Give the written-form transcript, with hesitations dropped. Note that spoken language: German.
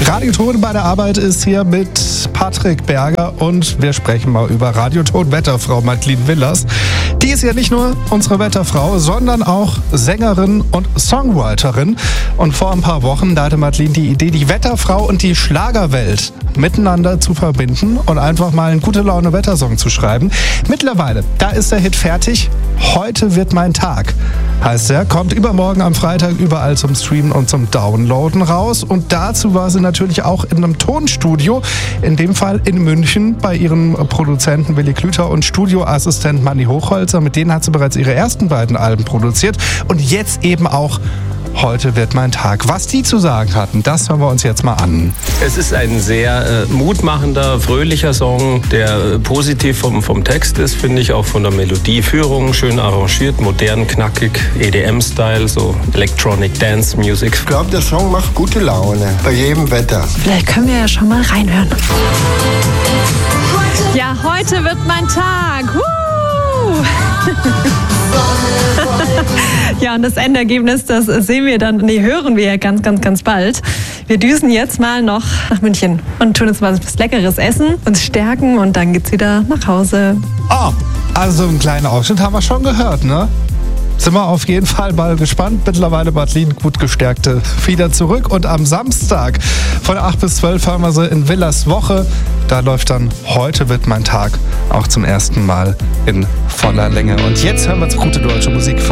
Radioton bei der Arbeit ist hier mit Patrick Berger und wir sprechen mal über Radioton-Wetterfrau Madeleine Willers. Die ist ja nicht nur unsere Wetterfrau, sondern auch Sängerin und Songwriterin. Und vor ein paar Wochen hatte Madeleine die Idee, die Wetterfrau und die Schlagerwelt miteinander zu verbinden und einfach mal einen Gute-Laune-Wettersong zu schreiben. Mittlerweile, da ist der Hit fertig. Heute wird mein Tag, heißt er. Kommt übermorgen am Freitag überall zum Streamen und zum Downloaden raus. Und dazu war sie natürlich auch in einem Tonstudio, in dem Fall in München, bei ihrem Produzenten Willi Klüter und Studioassistent Manni Hochholzer. Mit denen hat sie bereits ihre ersten beiden Alben produziert. Und jetzt eben auch Heute wird mein Tag. Was die zu sagen hatten, das hören wir uns jetzt mal an. Es ist ein sehr mutmachender, fröhlicher Song, der positiv vom Text ist, finde ich, auch von der Melodieführung. Schön arrangiert, modern, knackig, EDM-Style, so Electronic Dance Music. Ich glaube, der Song macht gute Laune, bei jedem Wetter. Vielleicht können wir ja schon mal reinhören. Ja, heute wird mein Tag. Ja, und das Endergebnis, das sehen wir dann, hören wir ja ganz bald. Wir düsen jetzt mal noch nach München und tun uns mal was Leckeres essen, uns stärken und dann geht's wieder nach Hause. Oh, also einen kleinen Ausschnitt haben wir schon gehört, ne? Sind wir auf jeden Fall mal gespannt. Mittlerweile Madeleine gut gestärkte wieder zurück. Und am Samstag von 8 bis 12 haben wir sie in Willers Woche. Da läuft dann Heute wird mein Tag auch zum ersten Mal in voller Länge. Und jetzt hören wir jetzt gute deutsche Musik von